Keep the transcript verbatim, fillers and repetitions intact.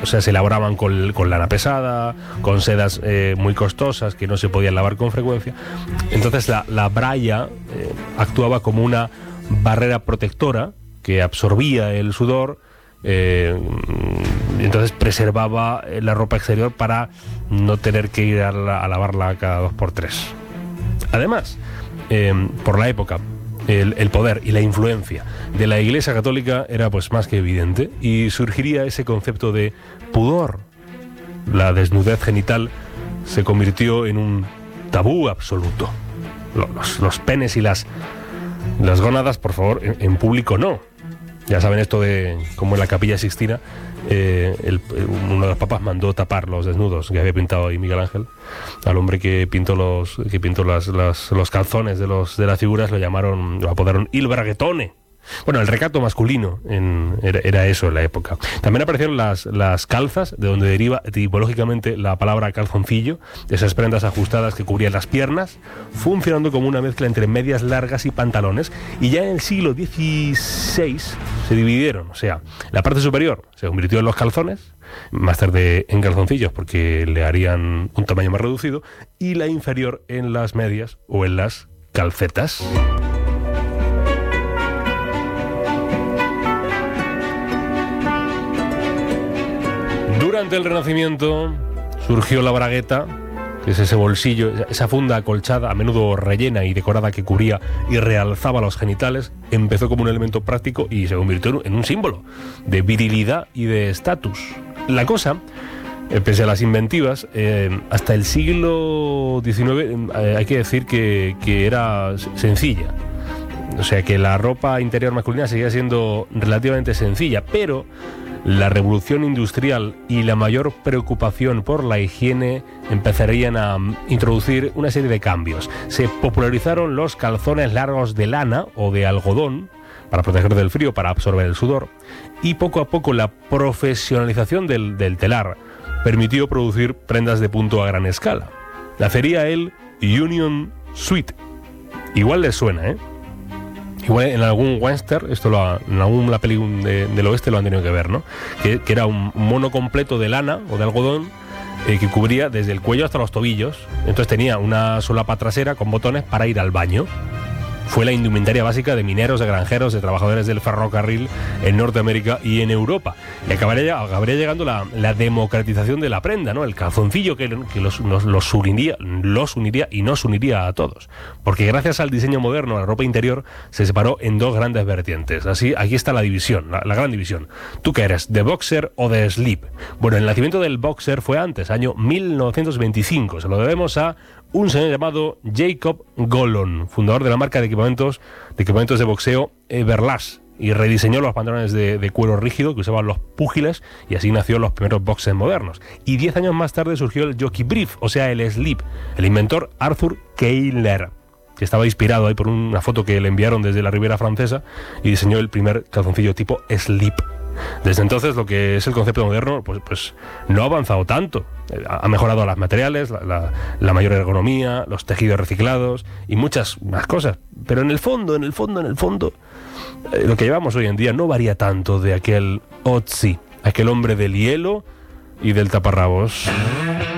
o sea, se elaboraban con, con lana pesada, con sedas eh, muy costosas que no se podían lavar con frecuencia. Entonces la, la braya eh, actuaba como una barrera protectora que absorbía el sudor, eh, entonces preservaba la ropa exterior para no tener que ir a, la, a lavarla cada dos por tres. Además, eh, por la época, el, el poder y la influencia de la Iglesia Católica era pues más que evidente, y surgiría ese concepto de pudor. La desnudez genital se convirtió en un tabú absoluto. Los, los penes y las, las gónadas, por favor, en, en público no. Ya saben esto de, como en la Capilla Sixtina, eh, el, uno de los papas mandó tapar los desnudos que había pintado ahí Miguel Ángel. Al hombre que pintó los que pintó las, las, los calzones de, los, de las figuras lo llamaron, lo apodaron Il Braguetone. Bueno, el recato masculino en, era, era eso en la época. También aparecieron las, las calzas, de donde deriva etimológicamente la palabra calzoncillo, esas prendas ajustadas que cubrían las piernas, funcionando como una mezcla entre medias largas y pantalones, y ya en el siglo dieciséis se dividieron, o sea, la parte superior se convirtió en los calzones, más tarde en calzoncillos porque le harían un tamaño más reducido, y la inferior en las medias o en las calcetas. Durante el Renacimiento surgió la bragueta, que es ese bolsillo, esa funda acolchada, a menudo rellena y decorada, que cubría y realzaba los genitales. Empezó como un elemento práctico y se convirtió en un símbolo de virilidad y de estatus. La cosa, eh, pese a las inventivas, eh, hasta el siglo diecinueve eh, hay que decir que, que era sencilla. O sea, que la ropa interior masculina seguía siendo relativamente sencilla, pero la revolución industrial y la mayor preocupación por la higiene empezarían a introducir una serie de cambios. Se popularizaron los calzones largos de lana o de algodón para proteger del frío, para absorber el sudor, y poco a poco la profesionalización del, del telar permitió producir prendas de punto a gran escala. Nacería el Union Suite. Igual les suena, ¿eh? Igual en algún western, esto lo ha, en alguna película de, del oeste lo han tenido que ver, ¿no? Que, que era un mono completo de lana o de algodón eh, que cubría desde el cuello hasta los tobillos. Entonces tenía una solapa trasera con botones para ir al baño. Fue la indumentaria básica de mineros, de granjeros, de trabajadores del ferrocarril en Norteamérica y en Europa. Y acabaría, acabaría llegando la, la democratización de la prenda, ¿no? El calzoncillo que, que los, los, los, uniría, los uniría y nos uniría a todos. Porque gracias al diseño moderno, la ropa interior se separó en dos grandes vertientes. Así, aquí está la división, la, la gran división. ¿Tú qué eres, de boxer o de slip? Bueno, el nacimiento del boxer fue antes, año mil novecientos veinticinco. Se lo debemos a un señor llamado Jacob Golon, fundador de la marca de equipamientos de, equipamientos de boxeo Everlast, y rediseñó los pantalones de, de cuero rígido que usaban los púgiles, y así nació los primeros boxers modernos. Y diez años más tarde surgió el jockey brief, o sea, el slip. El inventor Arthur Kehler, que estaba inspirado ahí por una foto que le enviaron desde la Riviera Francesa, y diseñó el primer calzoncillo tipo slip. Desde entonces lo que es el concepto moderno pues, pues no ha avanzado tanto. Ha mejorado los materiales, la, la, la mayor ergonomía, los tejidos reciclados y muchas más cosas. Pero en el fondo, en el fondo, en el fondo, eh, lo que llevamos hoy en día no varía tanto de aquel Otzi, aquel hombre del hielo y del taparrabos.